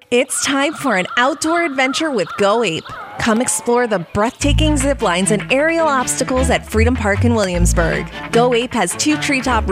It's time for an outdoor adventure with Go Ape. Come explore the breathtaking zip lines and aerial obstacles at Freedom Park in Williamsburg. Go Ape has 2 treetop